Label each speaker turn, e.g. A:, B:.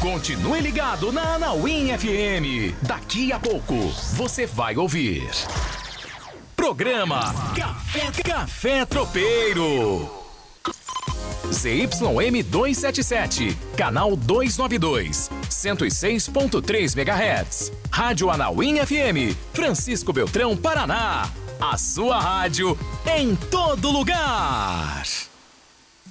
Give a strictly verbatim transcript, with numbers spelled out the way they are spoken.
A: Continue ligado na Anauim F M. Daqui a pouco você vai ouvir. Programa Café, Café Tropeiro. Z Y M duzentos e setenta e sete, canal duzentos e noventa e dois, cento e seis ponto três megahertz. Rádio Anauim F M, Francisco Beltrão, Paraná. A sua rádio em todo lugar.